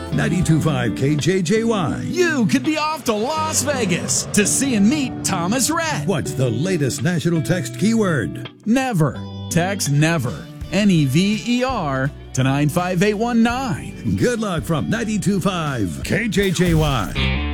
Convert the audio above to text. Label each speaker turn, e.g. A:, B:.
A: 92.5 KJJY.
B: You could be off to Las Vegas to see and meet Thomas Rhett.
A: What's the latest national text keyword?
B: Never. Text NEVER. NEVER to 95819.
A: Good luck from 92.5 KJJY.